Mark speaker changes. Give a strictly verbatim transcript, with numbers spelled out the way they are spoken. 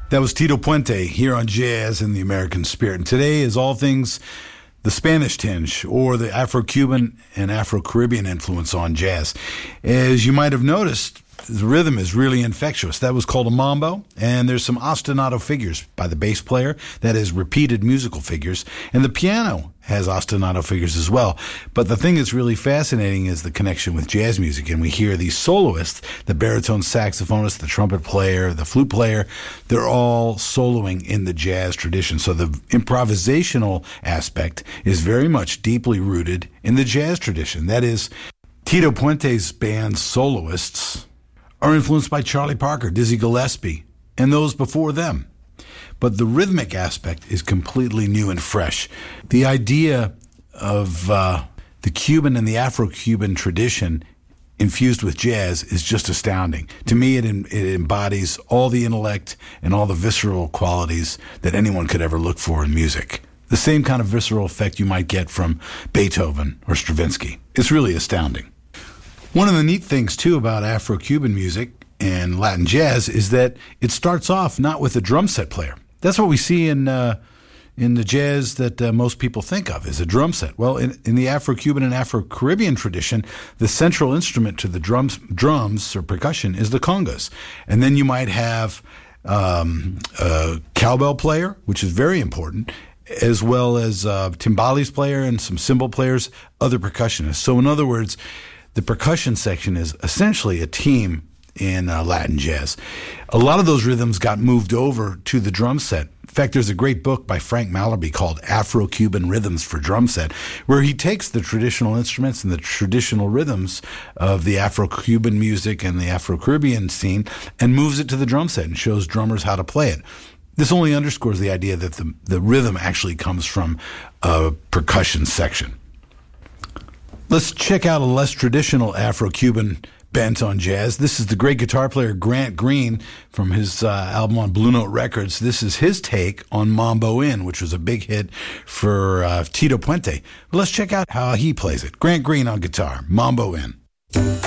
Speaker 1: That was Tito Puente here on Jazz in the American Spirit. And today is all things the Spanish tinge or the Afro-Cuban and Afro-Caribbean influence on jazz. As you might have noticed, the rhythm is really infectious. That was called a mambo, and there's some ostinato figures by the bass player, that is repeated musical figures, and the piano has ostinato figures as well. But the thing that's really fascinating is the connection with jazz music, and we hear these soloists, the baritone saxophonist, the trumpet player, the flute player, they're all soloing in the jazz tradition. So the improvisational aspect is very much deeply rooted in the jazz tradition. That is, Tito Puente's band's soloists are influenced by Charlie Parker, Dizzy Gillespie, and those before them. But the rhythmic aspect is completely new and fresh. The idea of uh, the Cuban and the Afro-Cuban tradition infused with jazz is just astounding. To me, it, it embodies all the intellect and all the visceral qualities that anyone could ever look for in music. The same kind of visceral effect you might get from Beethoven or Stravinsky. It's really astounding. One of the neat things, too, about Afro-Cuban music and Latin jazz is that it starts off not with a drum set player. That's what we see in uh, in the jazz that uh, most people think of as a drum set. Well, in, in the Afro-Cuban and Afro-Caribbean tradition, the central instrument to the drums, drums or percussion is the congas. And then you might have um, a cowbell player, which is very important, as well as a timbales player and some cymbal players, other percussionists. So in other words, the percussion section is essentially a team in uh, Latin jazz. A lot of those rhythms got moved over to the drum set. In fact, there's a great book by Frank Mallerby called Afro-Cuban Rhythms for Drum Set, where he takes the traditional instruments and the traditional rhythms of the Afro-Cuban music and the Afro-Caribbean scene and moves it to the drum set and shows drummers how to play it. This only underscores the idea that the, the rhythm actually comes from a percussion section. Let's check out a less traditional Afro-Cuban bent on jazz. This is the great guitar player Grant Green from his uh, album on Blue Note Records. This is his take on Mambo In, which was a big hit for uh, Tito Puente. Let's check out how he plays it. Grant Green on guitar, Mambo In.